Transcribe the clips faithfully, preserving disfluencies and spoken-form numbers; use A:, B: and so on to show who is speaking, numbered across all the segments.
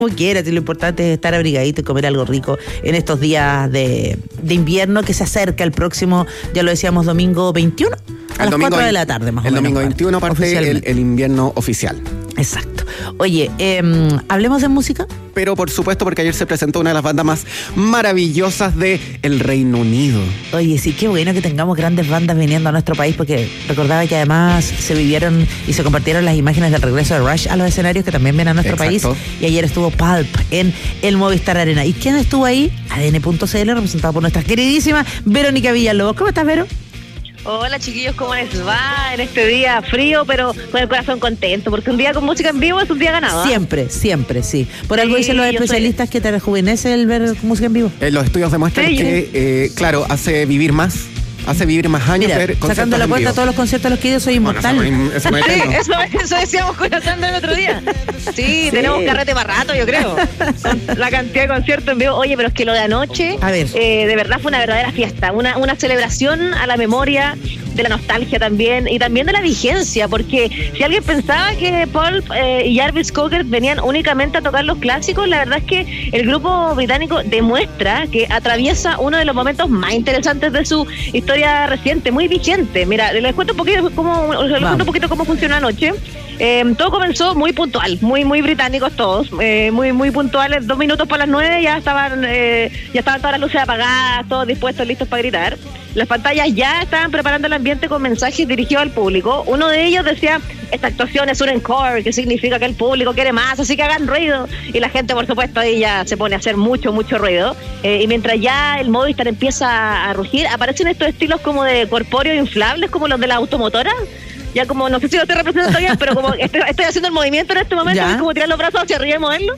A: como quieras, y lo importante es estar abrigadito y comer algo rico en estos días de, de invierno que se acerca el próximo, ya lo decíamos, domingo veintiuno, a las cuatro de la tarde más o
B: el
A: menos.
B: El domingo veintiuno parte el, el invierno oficial.
A: Exacto. Oye, eh, ¿hablemos de música?
B: Pero por supuesto, porque ayer se presentó una de las bandas más maravillosas de el Reino Unido.
A: Oye, sí, qué bueno que tengamos grandes bandas viniendo a nuestro país, porque recordaba que además se vivieron y se compartieron las imágenes del regreso de Rush a los escenarios que también vienen a nuestro
B: Exacto.
A: país. Y ayer estuvo Pulp en el Movistar Arena. ¿Y quién estuvo ahí? A D N punto C L, representado por nuestra queridísima Verónica Villalobos. ¿Cómo estás, Vero?
C: Hola chiquillos, ¿cómo les va en este día frío, pero con el corazón contento? Porque un día con música en vivo es un día ganado, ¿eh?
A: Siempre, siempre, sí. Por algo
C: Sí,
A: dicen los
C: yo
A: especialistas
C: soy-
A: que te rejuvenece el ver música en vivo.
B: Eh, los estudios demuestran
C: Sí,
B: que, eh, claro, hace vivir más, hace vivir más años.
A: Mira,
B: ver conciertos
A: sacando la
B: en
A: cuenta
B: vivo.
A: a todos los conciertos a los que he ido, soy
B: Bueno,
A: inmortal.
B: eso no- eso no es
C: Sí,
B: eterno.
C: eso, eso decíamos con la Sandra el otro día. Sí, tenemos carrete para rato, yo creo. Con la cantidad de conciertos en vivo. Oye, pero es que lo de anoche,
A: A ver.
C: eh, de verdad fue una verdadera fiesta. Una, una celebración a la memoria, de la nostalgia también, y también de la vigencia, porque si alguien pensaba que Pulp eh, y Jarvis Cocker venían únicamente a tocar los clásicos, la verdad es que el grupo británico demuestra que atraviesa uno de los momentos más interesantes de su historia reciente, muy vigente. Mira, les cuento un poquito cómo, les cuento un poquito cómo funcionó anoche. Eh, todo comenzó muy puntual, muy muy británicos todos, eh, muy muy puntuales. Dos minutos para las nueve ya estaban eh, ya estaban todas las luces apagadas, todos dispuestos, listos para gritar. Las pantallas ya estaban preparando el ambiente con mensajes dirigidos al público. Uno de ellos decía: esta actuación es un encore, que significa que el público quiere más, así que hagan ruido. Y la gente, por supuesto, ahí ya se pone a hacer mucho, mucho ruido. Eh, y mientras ya el Movistar empieza a rugir, aparecen estos estilos como de corpóreos inflables, como los de la automotora. Ya como, no sé si lo estoy representando bien, pero como estoy, estoy haciendo el movimiento en este momento,
A: Ya.
C: es como tirar los brazos hacia arriba y moverlo.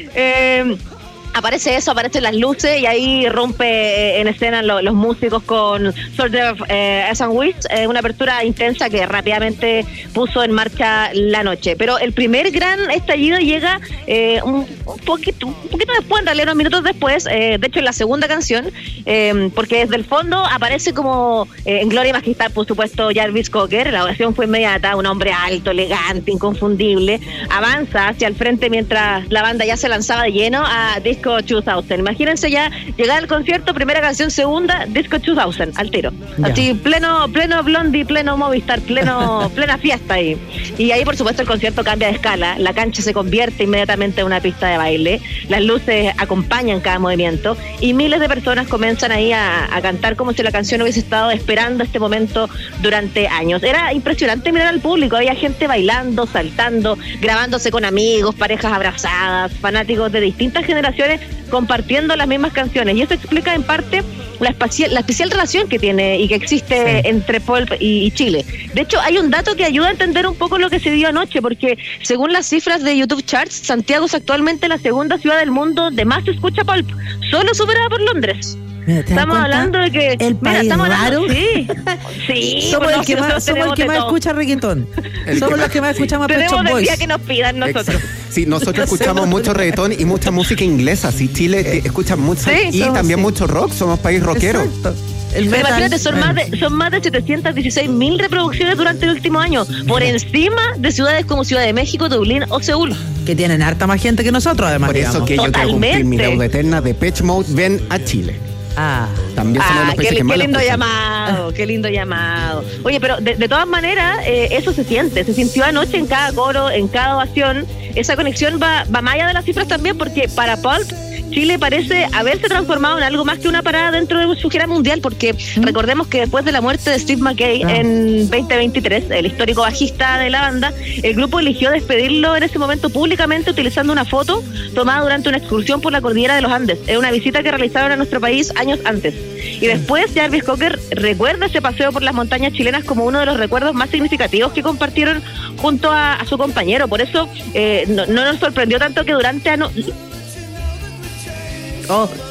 C: Eh, aparece eso, aparecen las luces y ahí rompe en escena lo, los músicos con Soldier of eh, Sandwich, eh, una apertura intensa que rápidamente puso en marcha la noche. Pero el primer gran estallido llega eh, un, un poquito un poquito después, en realidad unos minutos después, eh, de hecho en la segunda canción, eh, porque desde el fondo aparece como eh, en gloria y majestad, por supuesto, Jarvis Cocker. La oración fue inmediata, un hombre alto, elegante, inconfundible, avanza hacia el frente mientras la banda ya se lanzaba de lleno a Disco dos mil. Imagínense ya llegar al concierto, primera canción, segunda, Disco dos mil, al tiro.
A: Ya.
C: Así, pleno, pleno Blondie, pleno Movistar, pleno, plena fiesta ahí. Y ahí, por supuesto, el concierto cambia de escala, la cancha se convierte inmediatamente en una pista de baile, las luces acompañan cada movimiento y miles de personas comienzan ahí a, a cantar como si la canción hubiese estado esperando este momento durante años. Era impresionante mirar al público, había gente bailando, saltando, grabándose con amigos, parejas abrazadas, fanáticos de distintas generaciones compartiendo las mismas canciones, y eso explica en parte la especial, la especial relación que tiene y que existe sí. entre Pulp y, y Chile. De hecho, hay un dato que ayuda a entender un poco lo que se dio anoche, porque según las cifras de YouTube Charts, Santiago es actualmente la segunda ciudad del mundo donde más se escucha Pulp, solo superada por Londres.
A: Mira,
C: estamos hablando de que
A: el
C: mira,
A: país
C: estamos
A: raro.
C: hablando, sí, sí,
A: somos
C: bueno,
A: el que más, somos el que más escucha reggaetón.
B: El
A: Somos
B: que
A: los que más
B: sí.
A: escuchamos a Pet
C: tenemos
A: Shop
C: el
A: Boys.
C: día que nos pidan nosotros.
B: Exacto. Sí, nosotros escuchamos mucho reggaetón y mucha música inglesa. Sí, Chile eh, escucha mucho
C: Sí,
B: y
A: somos,
B: también
A: sí.
B: mucho rock. Somos país rockero.
A: Exacto. El
C: Pero
A: metal,
C: imagínate, son
A: bueno.
C: más de son más de setecientas dieciséis mil reproducciones durante el último año, por encima de ciudades como Ciudad de México, Dublín o Seúl.
A: Que tienen harta más gente que nosotros, además.
B: Por eso
A: digamos.
B: que yo quiero cumplir mi
C: Totalmente.
B: deuda eterna de Depeche Mode. Ven a Chile.
A: Ah.
B: También somos
C: Ah,
B: los
C: qué,
B: países que
C: qué
B: más lo
C: lindo
B: escuchan.
C: llamado, qué lindo llamado. Oye, pero de, de todas maneras, eh, eso se siente, se sintió anoche en cada coro, en cada ovación. Esa conexión va, va más allá de las cifras también, porque para Pulp, Chile parece haberse transformado en algo más que una parada dentro de su gira mundial, porque ¿Mm? recordemos que después de la muerte de Steve McKay ah. en veinte veintitrés, el histórico bajista de la banda, el grupo eligió despedirlo en ese momento públicamente utilizando una foto tomada durante una excursión por la cordillera de los Andes. Es una visita que realizaron a nuestro país años antes. Y después Jarvis Cocker recuerda ese paseo por las montañas chilenas como uno de los recuerdos más significativos que compartieron junto a, a su compañero. Por eso eh, no, no nos sorprendió tanto que durante ano-
A: Oh,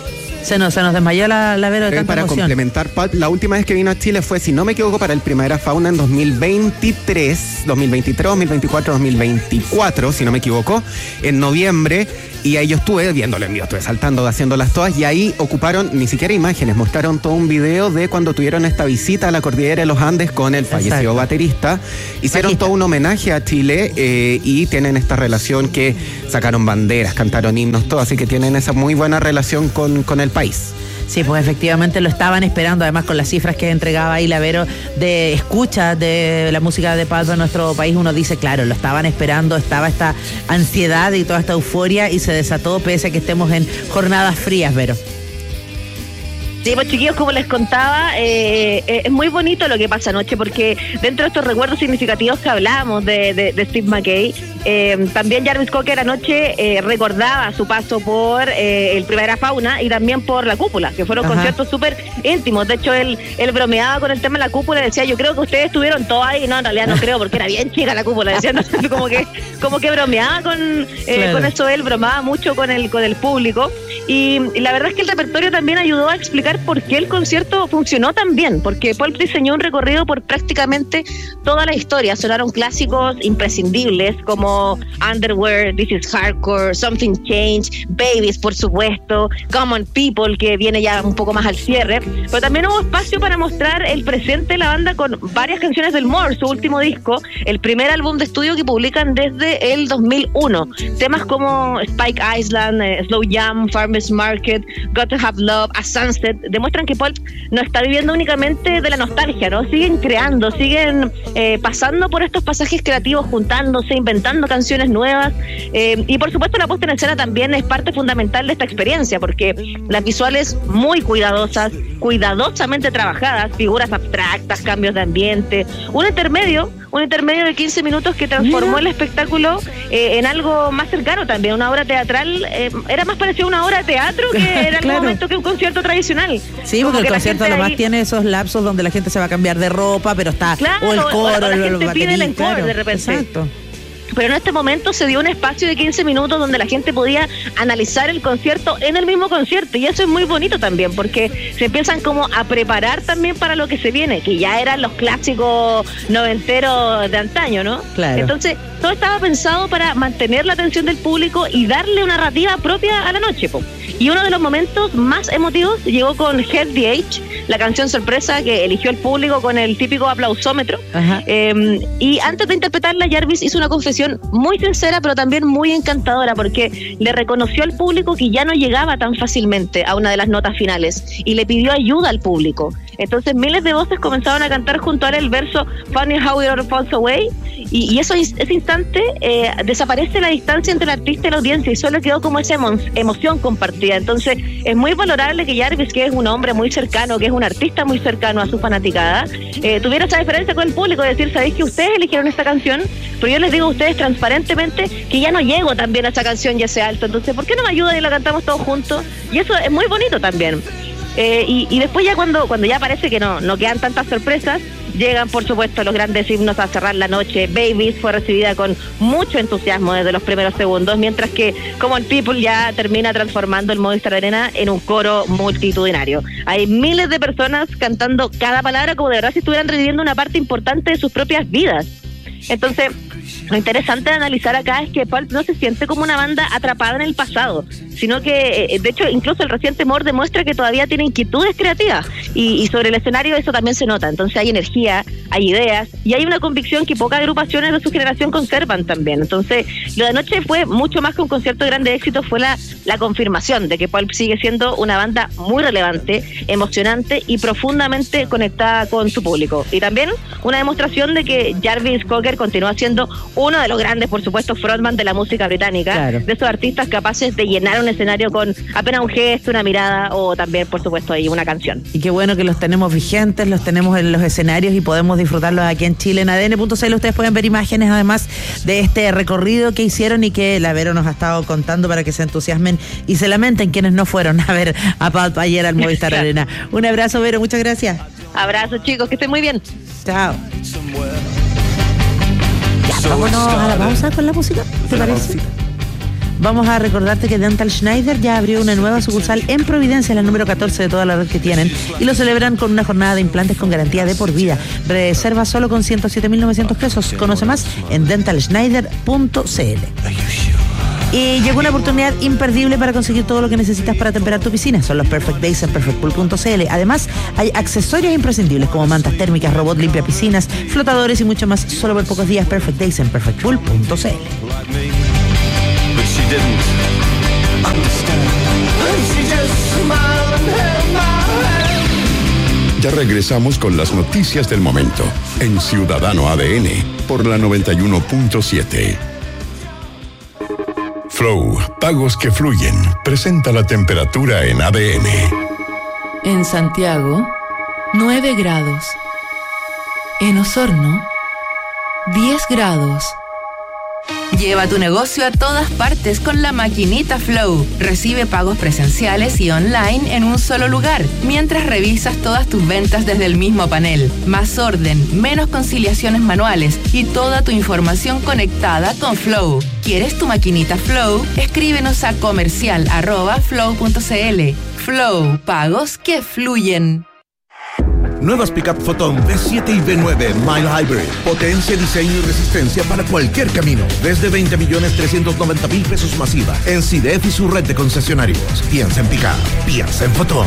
A: Se nos, se nos desmayó la, la Vero de tanta
B: Para
A: emoción.
B: complementar, Pulp, la última vez que vino a Chile fue, si no me equivoco, para el Primavera Fauna en dos mil veintitrés, dos mil veintitrés, dos mil veinticuatro, dos mil veinticuatro, si no me equivoco, en noviembre. Y ahí yo estuve viéndolo en vivo, estuve saltando, haciéndolas todas, y ahí ocuparon, ni siquiera imágenes, mostraron todo un video de cuando tuvieron esta visita a la cordillera de los Andes con el fallecido
A: Exacto.
B: baterista. Hicieron
A: Bajista.
B: todo un homenaje a Chile eh, y tienen esta relación que sacaron banderas, cantaron himnos, todo, así que tienen esa muy buena relación con, con el país.
A: Sí, pues efectivamente lo estaban esperando, además con las cifras que entregaba ahí la Vero de escucha de la música de Pulp en nuestro país, uno dice, claro, lo estaban esperando, estaba esta ansiedad y toda esta euforia y se desató pese a que estemos en jornadas frías, Vero.
C: Sí, pues chiquillos, como les contaba, eh, eh, es muy bonito lo que pasa anoche, porque dentro de estos recuerdos significativos que hablamos de, de, de Steve McKay, eh, también Jarvis Cocker anoche eh, recordaba su paso por eh, el Primavera Fauna y también por La Cúpula, que fueron Ajá. conciertos súper íntimos. De hecho, él, él bromeaba con el tema de La Cúpula y decía, yo creo que ustedes estuvieron todos ahí. No, en realidad no creo, porque era bien chica La Cúpula. Decía, no, como que como que bromeaba con, eh, claro. con eso, él bromeaba mucho con el, con el público. Y, y la verdad es que el repertorio también ayudó a explicar por qué el concierto funcionó tan bien, porque Pulp diseñó un recorrido por prácticamente toda la historia. Sonaron clásicos imprescindibles como Underwear, This is Hardcore, Something Changed, Babies, por supuesto, Common People, que viene ya un poco más al cierre, pero también hubo espacio para mostrar el presente de la banda con varias canciones del More, su último disco, el primer álbum de estudio que publican desde el dos mil uno. Temas como Spike Island, eh, Slow Jam, Farmers Market, Got to Have Love, A Sunset, demuestran que Pulp no está viviendo únicamente de la nostalgia, ¿no? Siguen creando, siguen eh, pasando por estos pasajes creativos, juntándose, inventando canciones nuevas, eh, y por supuesto la puesta en escena también es parte fundamental de esta experiencia, porque las visuales muy cuidadosas, cuidadosamente trabajadas, figuras abstractas, cambios de ambiente, un intermedio, un intermedio de quince minutos que transformó el espectáculo eh, en algo más cercano también, una obra teatral, eh, era más parecido a una obra de teatro que en algún
A: claro.
C: momento que un concierto tradicional.
A: Sí,
C: como
A: porque el
C: que
A: concierto nomás
C: ahí...
A: tiene esos lapsos donde la gente se va a cambiar de ropa, pero está
C: claro,
A: o el coro,
C: o la, o la
A: el,
C: gente
A: el
C: pide el encore
A: claro,
C: de repente.
A: Exacto.
C: Pero en este momento se dio un espacio de quince minutos donde la gente podía analizar el concierto en el mismo concierto, y eso es muy bonito también, porque se empiezan como a preparar también para lo que se viene, que ya eran los clásicos noventeros de antaño, ¿no?
A: Claro.
C: Entonces, todo estaba pensado para mantener la atención del público y darle una narrativa propia a la noche, po. Y uno de los momentos más emotivos llegó con Head the Age, la canción sorpresa que eligió el público con el típico aplausómetro. Eh, y antes de interpretarla, Jarvis hizo una confesión muy sincera, pero también muy encantadora, porque le reconoció al público que ya no llegaba tan fácilmente a una de las notas finales y le pidió ayuda al público. Entonces miles de voces comenzaron a cantar junto a él el verso Funny How It All Falls Away, y, y eso, ese instante eh, desaparece la distancia entre el artista y la audiencia y solo quedó como esa emo- emoción compartida. Entonces es muy valorable que Jarvis, que es un hombre muy cercano, que es un artista muy cercano a su fanaticada, eh, tuviera esa diferencia con el público, de decir, ¿sabéis que ustedes eligieron esta canción? Pero yo les digo a ustedes transparentemente que ya no llego también a esa canción y ese alto, entonces ¿por qué no me ayudan y la cantamos todos juntos? Y eso es muy bonito también. Eh, y, y después ya cuando cuando ya parece que no, no quedan tantas sorpresas, llegan por supuesto los grandes himnos a cerrar la noche. Babies fue recibida con mucho entusiasmo desde los primeros segundos, mientras que Common People ya termina transformando el Movistar Arena en un coro multitudinario. Hay miles de personas cantando cada palabra como de verdad si estuvieran reviviendo una parte importante de sus propias vidas. Entonces, lo interesante de analizar acá es que Pulp no se siente como una banda atrapada en el pasado, sino que, de hecho, incluso el reciente More demuestra que todavía tiene inquietudes creativas, y, y sobre el escenario eso también se nota. Entonces hay energía, hay ideas, y hay una convicción que pocas agrupaciones de su generación conservan también. Entonces, lo de anoche fue mucho más que un concierto de grande éxito, fue la, la confirmación de que Pulp sigue siendo una banda muy relevante, emocionante y profundamente conectada con su público. Y también una demostración de que Jarvis Cocker continúa siendo uno de los grandes, por supuesto, frontman de la música británica, claro. de esos artistas capaces de llenar un escenario con apenas un gesto, una mirada o también, por supuesto, ahí una canción.
A: Y qué bueno que los tenemos vigentes, los tenemos en los escenarios y podemos disfrutarlos aquí en Chile. En A D N punto C L ustedes pueden ver imágenes además de este recorrido que hicieron y que la Vero nos ha estado contando para que se entusiasmen y se lamenten quienes no fueron a ver a Pulp ayer al Movistar Arena. Un abrazo, Vero, muchas gracias.
C: Abrazo, chicos, que estén muy bien.
A: Chao. Ya, vámonos a la pausa con la música, ¿te parece? Vamos a recordarte que Dental Schneider ya abrió una nueva sucursal en Providencia, la número catorce de toda la red que tienen, y lo celebran con una jornada de implantes con garantía de por vida. Reserva solo con ciento siete mil novecientos pesos. Conoce más en dental schneider punto c l. Y llegó una oportunidad imperdible para conseguir todo lo que necesitas para temperar tu piscina. Son los Perfect Days en perfect pool punto c l. Además, hay accesorios imprescindibles como mantas térmicas, robot limpia piscinas, flotadores y mucho más. Solo por pocos días. Perfect Days en perfect pool punto c l.
D: Ya regresamos con las noticias del momento en Ciudadano A D N por la noventa y uno punto siete. Flow, pagos que fluyen, presenta la temperatura en A D N.
E: En Santiago, nueve grados. En Osorno, diez grados. Lleva tu negocio a todas partes con la maquinita Flow. Recibe pagos presenciales y online en un solo lugar, mientras revisas todas tus ventas desde el mismo panel. Más orden, menos conciliaciones manuales y toda tu información conectada con Flow. ¿Quieres tu maquinita Flow? Escríbenos a comercial arroba flow punto c l. Flow, pagos que fluyen.
F: Nuevas Pickup Photon V siete y V nueve Mile Hybrid. Potencia, diseño y resistencia para cualquier camino. Desde veinte millones trescientos noventa mil pesos masiva. En C I D E F y su red de concesionarios. Piensa en Pickup. Piensa en Photon.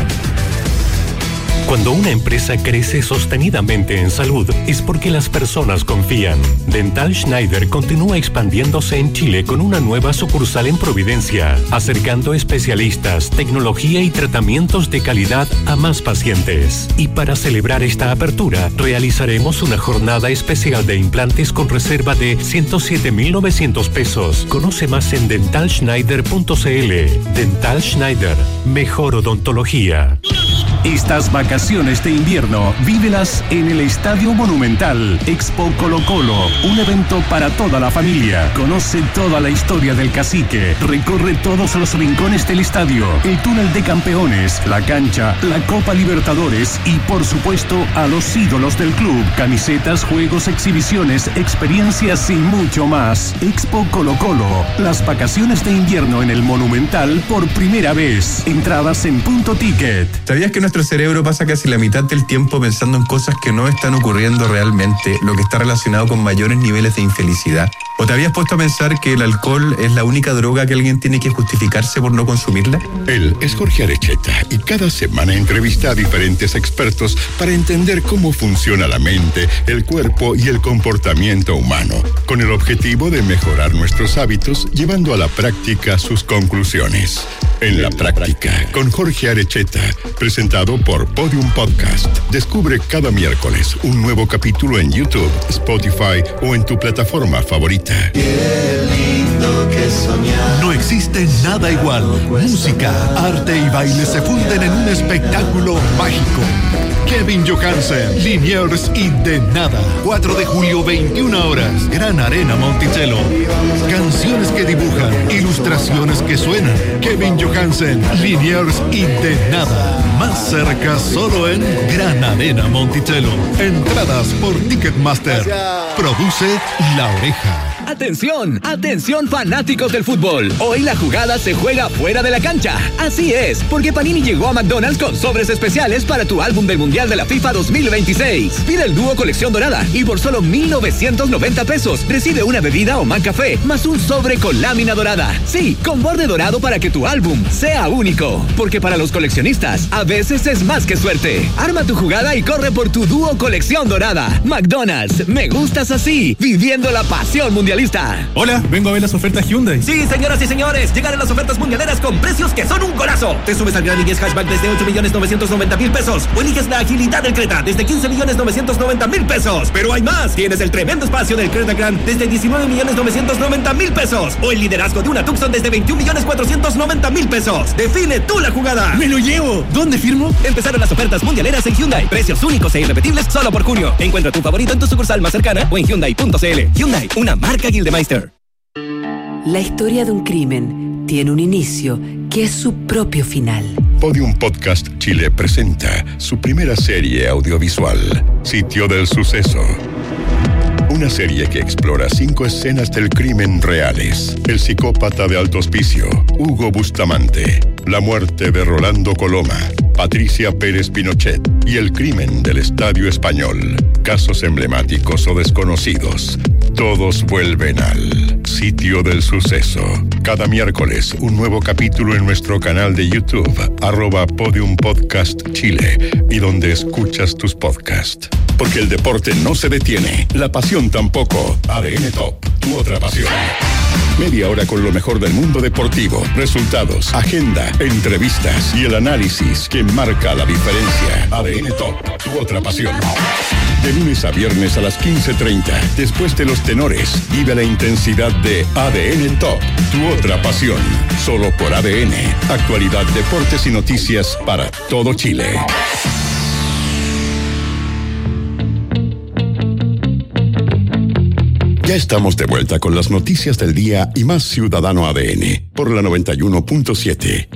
G: Cuando una empresa crece sostenidamente en salud, es porque las personas confían. Dental Schneider continúa expandiéndose en Chile con una nueva sucursal en Providencia, acercando especialistas, tecnología y tratamientos de calidad a más pacientes. Y para celebrar esta apertura, realizaremos una jornada especial de implantes con reserva de ciento siete mil novecientos pesos. Conoce más en dental schneider punto c l. Dental Schneider, mejor odontología.
H: Estas vacaciones de invierno, vívelas en el Estadio Monumental. Expo Colo Colo, un evento para toda la familia. Conoce toda la historia del Cacique. Recorre todos los rincones del estadio, el túnel de campeones, la cancha, la Copa Libertadores y, por supuesto, a los ídolos del club. Camisetas, juegos, exhibiciones, experiencias y mucho más. Expo Colo Colo, las vacaciones de invierno en el Monumental por primera vez. Entradas en Punto Ticket.
I: ¿Sabías que nuestro cerebro pasa casi la mitad del tiempo pensando en cosas que no están ocurriendo realmente, lo que está relacionado con mayores niveles de infelicidad? ¿O te habías puesto a pensar que el alcohol es la única droga que alguien tiene que justificarse por no consumirla?
D: Él es Jorge Arecheta y cada semana entrevista a diferentes expertos para entender cómo funciona la mente, el cuerpo y el comportamiento humano, con el objetivo de mejorar nuestros hábitos, llevando a la práctica sus conclusiones. En la práctica, con Jorge Arecheta, presentado por Podium Podcast. Descubre cada miércoles un nuevo capítulo en YouTube, Spotify o en tu plataforma favorita.
J: Qué lindo que soñar.
F: No existe nada igual. Música, arte y baile se funden en un espectáculo mágico. Kevin Johansen, Liniers y De Nada. cuatro de julio, veintiuna horas. Gran Arena Monticello. Canciones que dibujan, ilustraciones que suenan. Kevin Johansen, Liniers y De Nada. Más cerca solo en Gran Arena Monticello. Entradas por Ticketmaster. Produce La Oreja.
K: ¡Atención! ¡Atención fanáticos del fútbol! Hoy la jugada se juega fuera de la cancha. Así es, porque Panini llegó a McDonald's con sobres especiales para tu álbum del Mundial de la FIFA dos mil veintiséis. Pide el dúo colección dorada y por solo mil novecientos noventa pesos recibe una bebida o McCafé más un sobre con lámina dorada. Sí, con borde dorado para que tu álbum sea único. Porque para los coleccionistas, a veces es más que suerte. Arma tu jugada y corre por tu dúo colección dorada. McDonald's, me gustas así, viviendo la pasión mundial.
L: Hola, vengo a ver las ofertas Hyundai.
K: Sí, señoras y señores, llegaron las ofertas mundialeras con precios que son un golazo. Te subes al Gran i diez Hatchback desde ocho millones novecientos noventa mil pesos o eliges la agilidad del Creta desde quince millones novecientos noventa mil pesos. Pero hay más. Tienes el tremendo espacio del Creta Grand desde diecinueve millones novecientos noventa mil pesos o el liderazgo de una Tucson desde veintiún millones cuatrocientos noventa mil pesos. Define tú la jugada.
L: ¡Me lo llevo! ¿Dónde firmo?
K: Empezaron las ofertas mundialeras en Hyundai. Precios únicos e irrepetibles solo por junio. Encuentra tu favorito en tu sucursal más cercana o en hyundai punto c l. Hyundai, una marca Gildemeister.
M: La historia de un crimen tiene un inicio que es su propio final.
D: Podium Podcast Chile presenta su primera serie audiovisual, Sitio del Suceso. Una serie que explora cinco escenas del crimen reales. El psicópata de Alto Hospicio, Hugo Bustamante. La muerte de Rolando Coloma, Patricia Pérez Pinochet. Y el crimen del Estadio Español. Casos emblemáticos o desconocidos. Todos vuelven al sitio del suceso. Cada miércoles, un nuevo capítulo en nuestro canal de YouTube, arroba Podium Podcast Chile, y donde escuchas tus podcasts. Porque el deporte no se detiene, la pasión tampoco. A D N Top, tu otra pasión. Media hora con lo mejor del mundo deportivo, resultados, agenda, entrevistas y el análisis que marca la diferencia. A D N Top, tu otra pasión. De lunes a viernes a las quince treinta, después de los tenores, vive la intensidad de A D N Top, tu otra pasión. Solo por A D N, actualidad, deportes y noticias para todo Chile. Ya estamos de vuelta con las noticias del día y más Ciudadano A D N por la noventa y uno punto siete.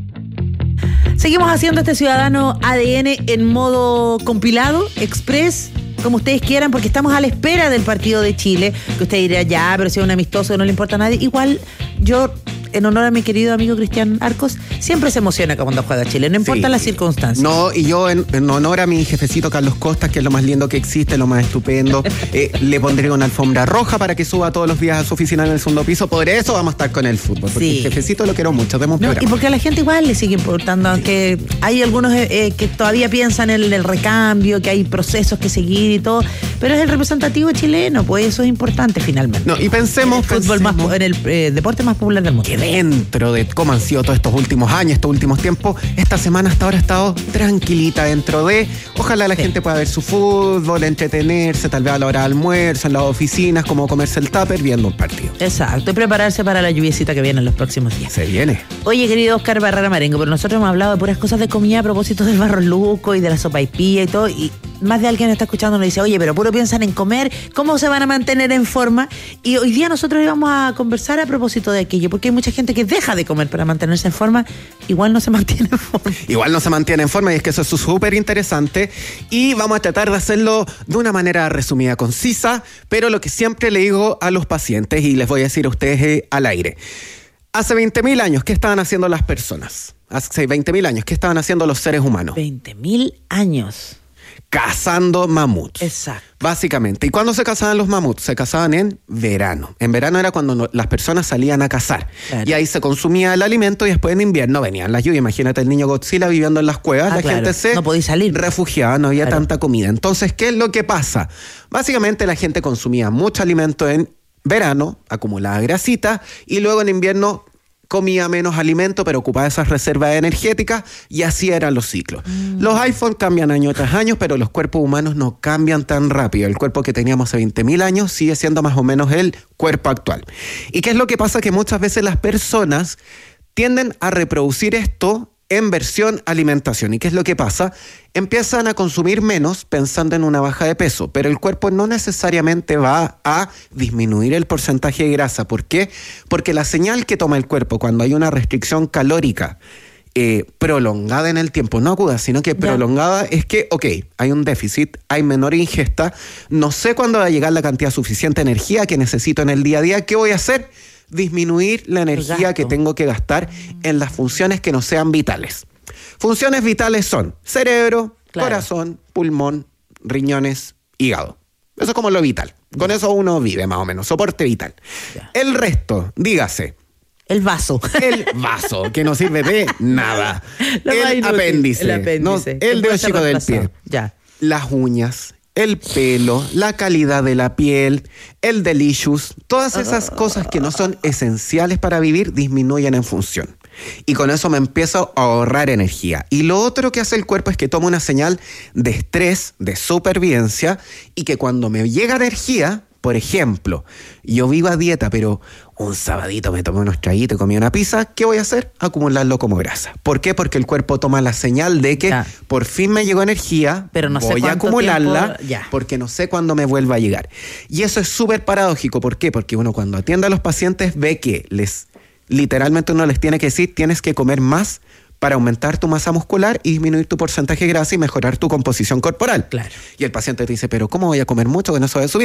A: Seguimos haciendo este Ciudadano A D N en modo compilado, express, como ustedes quieran, porque estamos a la espera del partido de Chile, que usted dirá, ya, pero si es un amistoso no le importa a nadie. Igual, yo, en honor a mi querido amigo Cristian Arcos, siempre se emociona cuando juega Chile, no importa sí. las circunstancias.
B: No, y yo en, en honor a mi jefecito Carlos Costas, que es lo más lindo que existe, lo más estupendo, eh, le pondré una alfombra roja para que suba todos los días a su oficina en el segundo piso. Por eso vamos a estar con el fútbol, porque sí. el jefecito lo quiero mucho. Demos
A: no, y porque a la gente igual le sigue importando, aunque sí. hay algunos eh, que todavía piensan en el, el recambio, que hay procesos que seguir y todo, pero es el representativo chileno, pues eso es importante finalmente.
B: No, y pensemos,
A: en el fútbol
B: pensemos,
A: más, en el eh, deporte más popular del mundo.
B: Que dentro de cómo han sido todos estos últimos años, estos últimos tiempos, esta semana hasta ahora ha estado tranquilita dentro de, ojalá la sí. gente pueda ver su fútbol, entretenerse, tal vez a la hora de almuerzo, en las oficinas, como comerse el tupper, viendo un partido.
A: Exacto, y prepararse para la lluviecita que viene en los próximos días.
B: Se viene.
A: Oye, querido Oscar Barrera Marengo, pero nosotros hemos hablado de puras cosas de comida a propósito del Barros Luco y de la sopaipilla y todo, y más de alguien está escuchando nos dice, oye, pero puro piensan en comer, ¿cómo se van a mantener en forma? Y hoy día nosotros íbamos a conversar a propósito de aquello, porque hay mucha gente que deja de comer para mantenerse en forma, igual no se mantiene en forma.
B: Igual no se mantiene en forma, y es que eso es súper interesante, y vamos a tratar de hacerlo de una manera resumida, concisa, pero lo que siempre le digo a los pacientes, y les voy a decir a ustedes eh, al aire. Hace veinte mil años, ¿qué estaban haciendo las personas? Hace veinte mil años, ¿qué estaban haciendo los seres humanos?
A: veinte mil años.
B: Cazando mamuts.
A: Exacto.
B: Básicamente. ¿Y cuándo se cazaban los mamuts? Se cazaban en verano. En verano era cuando no, las personas salían a cazar. Claro. Y ahí se consumía el alimento, y después en invierno venían las lluvias. Imagínate el niño Godzilla viviendo en las cuevas.
A: Ah,
B: la
A: claro.
B: gente se
A: no podía salir.
B: refugiaba, no había
A: claro.
B: tanta comida. Entonces, ¿qué es lo que pasa? Básicamente la gente consumía mucho alimento en verano, acumulaba grasita, y luego en invierno comía menos alimento, pero ocupaba esas reservas energéticas, y así eran los ciclos. Mm. Los iPhones cambian año tras año, pero los cuerpos humanos no cambian tan rápido. El cuerpo que teníamos hace veinte mil años sigue siendo más o menos el cuerpo actual. ¿Y qué es lo que pasa? Que muchas veces las personas tienden a reproducir esto en versión alimentación. ¿Y qué es lo que pasa? Empiezan a consumir menos pensando en una baja de peso, pero el cuerpo no necesariamente va a disminuir el porcentaje de grasa. ¿Por qué? Porque la señal que toma el cuerpo cuando hay una restricción calórica eh, prolongada en el tiempo, no aguda, sino que prolongada, ya. es que, ok, hay un déficit, hay menor ingesta, no sé cuándo va a llegar la cantidad suficiente de energía que necesito en el día a día, ¿qué voy a hacer? Disminuir la energía que tengo que gastar en las funciones que no sean vitales. Funciones vitales son cerebro, claro. corazón, pulmón, riñones, hígado. Eso es como lo vital. Con eso uno vive más o menos, soporte vital. Ya. El resto, dígase.
A: El vaso.
B: El vaso, que no sirve de nada. El apéndice. El apéndice. No, el dedo chico del pie.
A: Ya.
B: Las uñas. El pelo, la calidad de la piel, el delicious, todas esas cosas que no son esenciales para vivir disminuyen en función. Y con eso me empiezo a ahorrar energía. Y lo otro que hace el cuerpo es que toma una señal de estrés, de supervivencia, y que cuando me llega energía, por ejemplo, yo vivo a dieta, pero un sabadito me tomé unos traguitos y comí una pizza, ¿qué voy a hacer? Acumularlo como grasa. ¿Por qué? Porque el cuerpo toma la señal de que ya. por fin me llegó energía,
A: pero no
B: voy
A: sé
B: a acumularla,
A: tiempo,
B: porque no sé cuándo me vuelva a llegar. Y eso es súper paradójico. ¿Por qué? Porque uno cuando atiende a los pacientes ve que les literalmente uno les tiene que decir, tienes que comer más para aumentar tu masa muscular y disminuir tu porcentaje de grasa y mejorar tu composición corporal.
A: Claro.
B: Y el paciente te dice, pero ¿cómo voy a comer mucho que no se va a subir?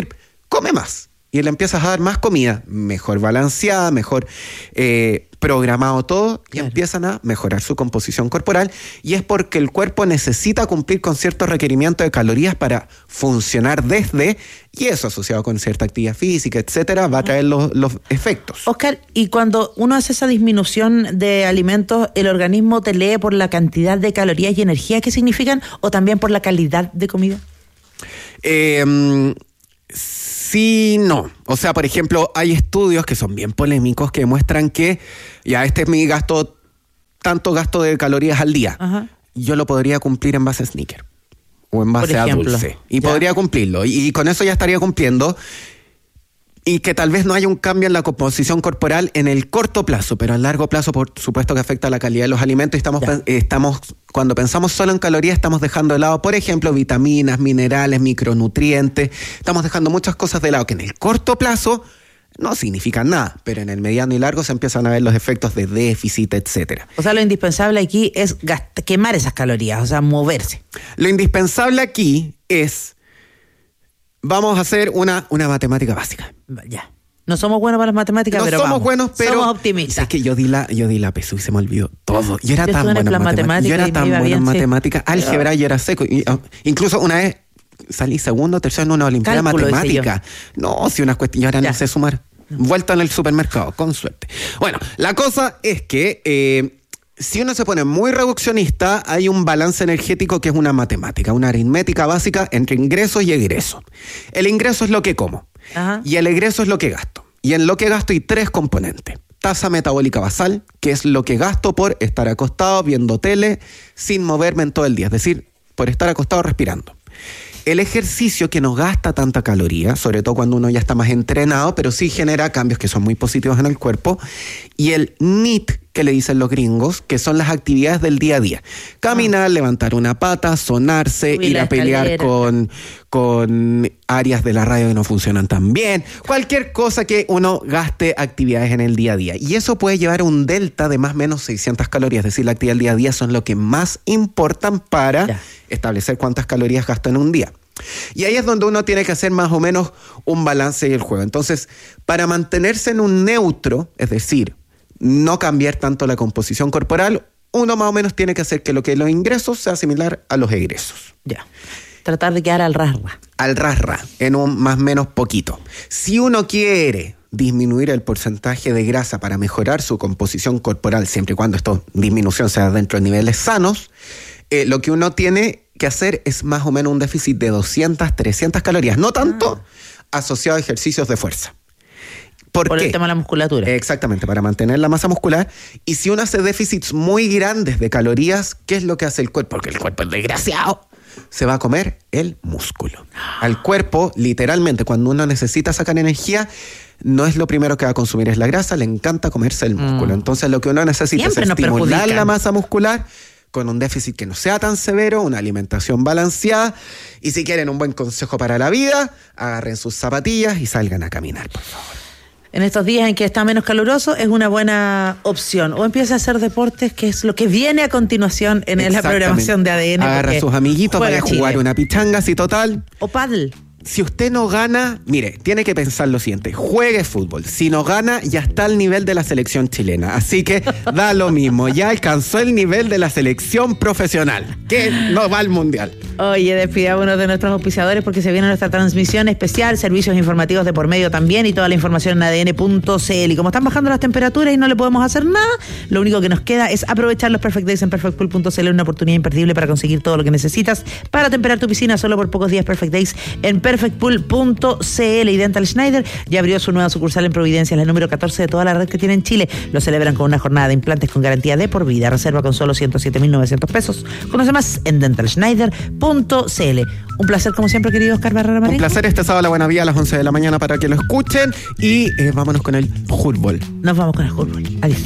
B: come más. Y le empiezas a dar más comida, mejor balanceada, mejor eh, programado todo, y claro. empiezan a mejorar su composición corporal. Y es porque el cuerpo necesita cumplir con ciertos requerimientos de calorías para funcionar desde, y eso asociado con cierta actividad física, etcétera, va a traer los, los efectos.
A: Oscar, y cuando uno hace esa disminución de alimentos, ¿el organismo te lee por la cantidad de calorías y energía que significan, o también por la calidad de comida?
B: Eh... Sí, no. O sea, por ejemplo, hay estudios que son bien polémicos que demuestran que ya este es mi gasto, tanto gasto de calorías al día. Ajá. Yo lo podría cumplir en base a sneaker o en base a dulce. Y ya. podría cumplirlo. Y, y con eso ya estaría cumpliendo. Y que tal vez no haya un cambio en la composición corporal en el corto plazo, pero a largo plazo, por supuesto, que afecta la calidad de los alimentos. Y estamos, eh, estamos, cuando pensamos solo en calorías, estamos dejando de lado, por ejemplo, vitaminas, minerales, micronutrientes. Estamos dejando muchas cosas de lado que en el corto plazo no significan nada, pero en el mediano y largo se empiezan a ver los efectos de déficit, etcétera.
A: O sea, lo indispensable aquí es gast- quemar esas calorías, o sea, moverse.
B: Lo indispensable aquí es... Vamos a hacer una, una matemática básica.
A: Ya. No somos buenos para las matemáticas,
B: no
A: pero
B: somos
A: vamos.
B: buenos, pero...
A: Somos optimistas.
B: Es que yo di la, yo di la P S U y se me olvidó todo. Yo era
A: yo
B: tan bueno en matemáticas. Yo era tan bueno en matemáticas. Álgebra yo era seco. Y, uh, incluso una vez salí segundo o tercero en una olimpiada de matemática. No, si unas cuestiones... Yo ahora ya. no sé sumar. No. Vuelta en el supermercado, con suerte. Bueno, la cosa es que... Eh, si uno se pone muy reduccionista, hay un balance energético que es una matemática, una aritmética básica entre ingresos y egresos. El ingreso es lo que como. Ajá. Y el egreso es lo que gasto. Y en lo que gasto hay tres componentes. Tasa metabólica basal, que es lo que gasto por estar acostado viendo tele sin moverme en todo el día, es decir, por estar acostado respirando. El ejercicio, que no gasta tanta caloría, sobre todo cuando uno ya está más entrenado, pero sí genera cambios que son muy positivos en el cuerpo. Y el N E A T, que le dicen los gringos, que son las actividades del día a día. Caminar, ah. levantar una pata, sonarse, Subir ir a pelear con, con áreas de la radio que no funcionan tan bien. Cualquier cosa que uno gaste actividades en el día a día. Y eso puede llevar a un delta de más o menos seiscientas calorías. Es decir, la actividad del día a día son lo que más importan para ya. establecer cuántas calorías gasto en un día. Y ahí es donde uno tiene que hacer más o menos un balance del juego. Entonces, para mantenerse en un neutro, es decir, no cambiar tanto la composición corporal, uno más o menos tiene que hacer que lo que los ingresos sea similar a los egresos.
A: Ya. Tratar de quedar al rasra.
B: Al rasra, en un más o menos poquito. Si uno quiere disminuir el porcentaje de grasa para mejorar su composición corporal, siempre y cuando esta disminución sea dentro de niveles sanos, eh, lo que uno tiene que hacer es más o menos un déficit de doscientas, trescientas calorías, no tanto ah. asociado a ejercicios de fuerza. ¿Por,
A: Por
B: qué?
A: el tema de la musculatura.
B: Exactamente, para mantener la masa muscular. Y si uno hace déficits muy grandes de calorías, ¿qué es lo que hace el cuerpo? Porque el cuerpo es desgraciado. Se va a comer el músculo. Al cuerpo, literalmente, cuando uno necesita sacar energía, no es lo primero que va a consumir, es la grasa, le encanta comerse el músculo. Mm. Entonces lo que uno necesita Siempre es estimular la masa muscular con un déficit que no sea tan severo, una alimentación balanceada. Y si quieren un buen consejo para la vida, agarren sus zapatillas y salgan a caminar, por favor.
A: En estos días en que está menos caluroso, es una buena opción. O empieza a hacer deportes, que es lo que viene a continuación en la programación de A D N.
B: Agarra a sus amiguitos para jugar Chile. Una pichanga, así total.
A: O paddle.
B: Si usted no gana, mire, tiene que pensar lo siguiente: juegue fútbol. Si no gana, ya está al nivel de la selección chilena. Así que da lo mismo, ya alcanzó el nivel de la selección profesional, que no va al mundial.
A: Oye, despidamos uno de nuestros auspiciadores porque se viene nuestra transmisión especial, servicios informativos de por medio también, y toda la información en A D N punto C L. Y como están bajando las temperaturas y no le podemos hacer nada, lo único que nos queda es aprovechar los Perfect Days en perfect pool punto c l, una oportunidad imperdible para conseguir todo lo que necesitas para temperar tu piscina solo por pocos días. Perfect Days en perfect pool punto c l. Y Dental Schneider ya abrió su nueva sucursal en Providencia, la número catorce de toda la red que tiene en Chile. Lo celebran con una jornada de implantes con garantía de por vida. Reserva con solo ciento siete mil novecientos pesos. Conoce más en dental schneider punto c l. Un placer, como siempre, querido Oscar Barrera Marín.
B: Un placer, este sábado a la Buena Vía a las once de la mañana para que lo escuchen. Y eh, vámonos con el fútbol.
A: Nos vamos con el fútbol. Adiós.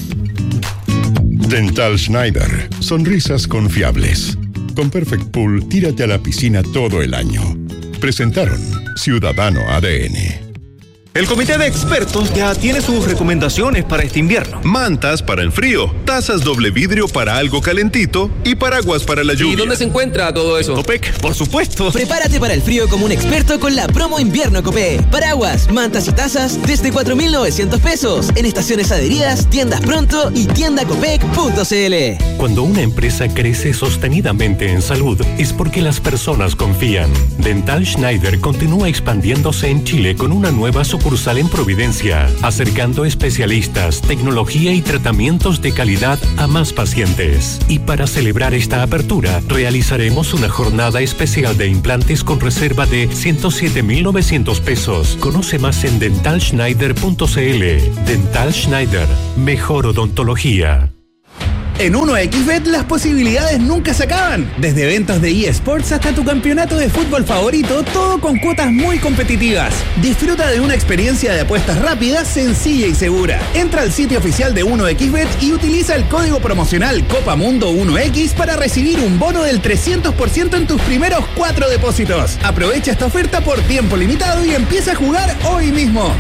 D: Dental Schneider. Sonrisas confiables. Con Perfect Pool, tírate a la piscina todo el año. Presentaron Ciudadano A D N.
N: El comité de expertos ya tiene sus recomendaciones para este invierno.
O: Mantas para el frío, tazas doble vidrio para algo calentito y paraguas para la lluvia.
P: ¿Y dónde se encuentra todo eso?
N: Copec, por supuesto.
Q: Prepárate para el frío como un experto con la promo invierno Copec. Paraguas, mantas y tazas desde cuatro mil novecientos pesos en estaciones adheridas, tiendas pronto y tienda copec punto c l.
G: Cuando una empresa crece sostenidamente en salud es porque las personas confían. Dental Schneider continúa expandiéndose en Chile con una nueva sucursal en Providencia, acercando especialistas, tecnología y tratamientos de calidad a más pacientes. Y para celebrar esta apertura, realizaremos una jornada especial de implantes con reserva de ciento siete mil novecientos pesos. Conoce más en dental schneider punto c l. Dental Schneider, mejor odontología.
L: En uno equis bet las posibilidades nunca se acaban. Desde eventos de eSports hasta tu campeonato de fútbol favorito, todo con cuotas muy competitivas. Disfruta de una experiencia de apuestas rápida, sencilla y segura. Entra al sitio oficial de uno equis bet y utiliza el código promocional Copa Mundo uno equis para recibir un bono del trescientos por ciento en tus primeros cuatro depósitos. Aprovecha esta oferta por tiempo limitado y empieza a jugar hoy mismo.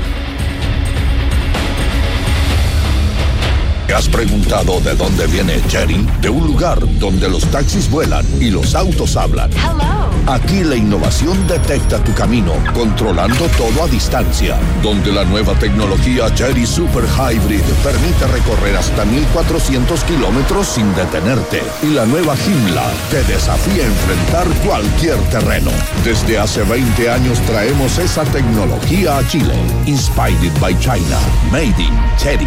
R: ¿Te has preguntado de dónde viene Chery? De un lugar donde los taxis vuelan y los autos hablan. Hello. Aquí la innovación detecta tu camino, controlando todo a distancia. Donde la nueva tecnología Chery Super Hybrid permite recorrer hasta mil cuatrocientos kilómetros sin detenerte. Y la nueva Joomla te desafía a enfrentar cualquier terreno. Desde hace veinte años traemos esa tecnología a Chile. Inspired by China. Made in Chery.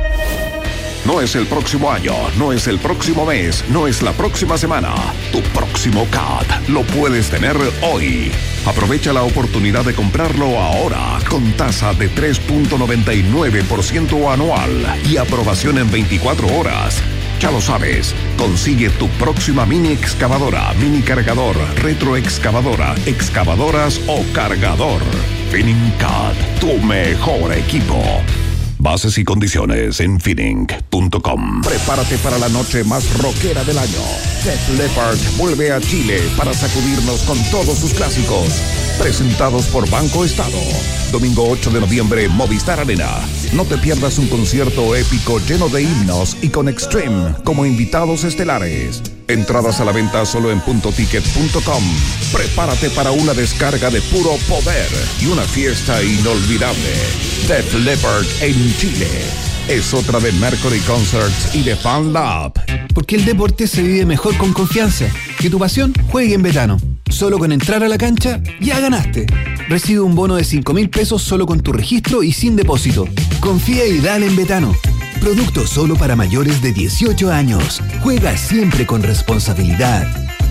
R: No es el próximo año, no es el próximo mes, no es la próxima semana. Tu próximo C A D lo puedes tener hoy. Aprovecha la oportunidad de comprarlo ahora con tasa de tres punto noventa y nueve por ciento anual y aprobación en veinticuatro horas. Ya lo sabes, consigue tu próxima mini excavadora, mini cargador, retroexcavadora, excavadoras o cargador. Finning C A D, tu mejor equipo. Bases y condiciones en finning punto com. Prepárate para la noche más rockera del año. Def Leppard vuelve a Chile para sacudirnos con todos sus clásicos. Presentados por Banco Estado. Domingo ocho de noviembre, Movistar Arena. No te pierdas un concierto épico lleno de himnos y con Extreme como invitados estelares. Entradas a la venta solo en punto ticket punto com. Prepárate para una descarga de puro poder y una fiesta inolvidable. Def Leppard en Chile. Es otra de Mercury Concerts y de Fan Lab.
S: Porque el deporte se vive mejor con confianza. Que tu pasión juegue en Betano. Solo con entrar a la cancha, ya ganaste. Recibe un bono de cinco mil pesos solo con tu registro y sin depósito. Confía y dale en Betano. Producto solo para mayores de dieciocho años. Juega siempre con responsabilidad.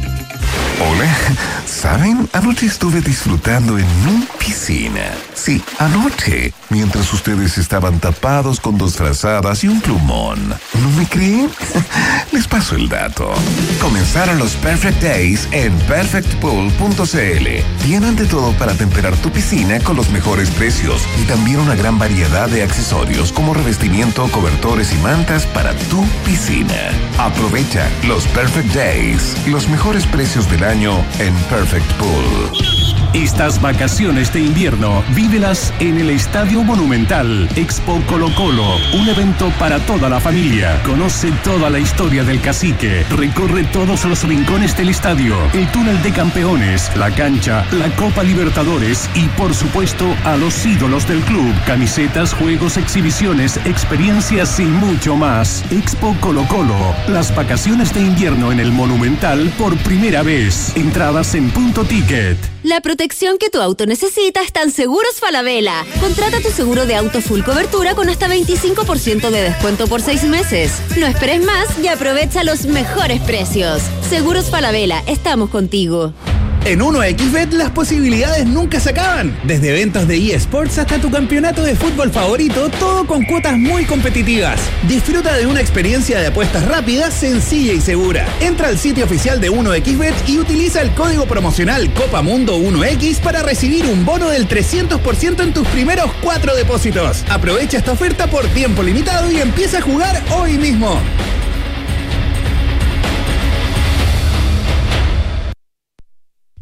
T: Hola, ¿saben? Anoche estuve disfrutando en mi piscina. Sí, anoche, mientras ustedes estaban tapados con dos frazadas y un plumón. ¿No me creen? Les paso el dato. Comenzaron los Perfect Days en perfect pool punto c l. Tienen de todo para temperar tu piscina con los mejores precios y también una gran variedad de accesorios como revestimiento, cobertores y mantas para tu piscina. Aprovecha los Perfect Days, los mejores precios del año en Perfect Pool.
H: Estas vacaciones de invierno, vívelas en el Estadio Monumental. Expo Colo Colo, un evento para toda la familia. Conoce toda la historia del Cacique. Recorre todos los rincones del estadio, el túnel de campeones, la cancha, la Copa Libertadores y, por supuesto, a los ídolos del club. Camisetas, juegos, exhibiciones, experiencias y mucho más. Expo Colo Colo, las vacaciones de invierno en el Monumental por primera vez. Entradas en Punto Ticket.
U: La protección que tu auto necesita está en Seguros Falabella. Contrata tu seguro de auto full cobertura con hasta veinticinco por ciento de descuento por seis meses. No esperes más y aprovecha los mejores precios. Seguros Falabella, estamos contigo.
L: En uno equis bet las posibilidades nunca se acaban. Desde eventos de eSports hasta tu campeonato de fútbol favorito, todo con cuotas muy competitivas. Disfruta de una experiencia de apuestas rápida, sencilla y segura. Entra al sitio oficial de uno equis bet y utiliza el código promocional Copa Mundo uno equis para recibir un bono del trescientos por ciento en tus primeros cuatro depósitos. Aprovecha esta oferta por tiempo limitado y empieza a jugar hoy mismo.
R: La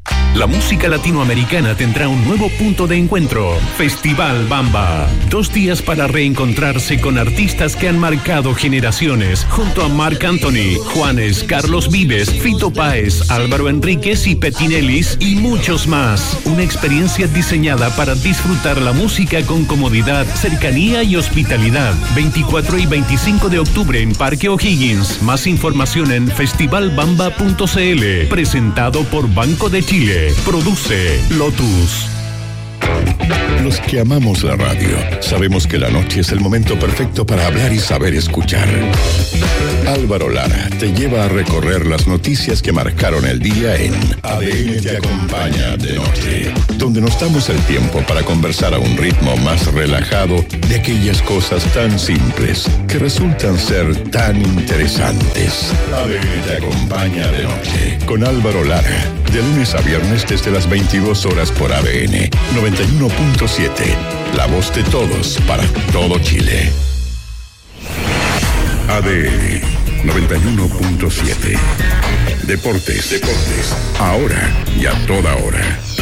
G: la música latinoamericana tendrá un nuevo punto de encuentro. Festival Bamba. Dos días para reencontrarse con artistas que han marcado generaciones, junto a Marc Anthony, Juanes, Carlos Vives, Fito Páez, Álvaro Enríquez y Petinelis y muchos más. Una experiencia diseñada para disfrutar la música con comodidad, cercanía y hospitalidad. veinticuatro y veinticinco de octubre en Parque O'Higgins. Más información en festival bamba punto c l. Presentado por Banco de Chile. Produce Lotus.
D: Los que amamos la radio sabemos que la noche es el momento perfecto para hablar y saber escuchar. Álvaro Lara te lleva a recorrer las noticias que marcaron el día en A D N Te Acompaña de Noche, donde nos damos el tiempo para conversar a un ritmo más relajado de aquellas cosas tan simples que resultan ser tan interesantes. A D N Te Acompaña de Noche con Álvaro Lara, de lunes a viernes desde las veintidós horas por A D N noventa y uno punto siete, la voz de todos para todo Chile. A D N noventa y uno punto siete. Deportes, deportes, ahora y a toda hora.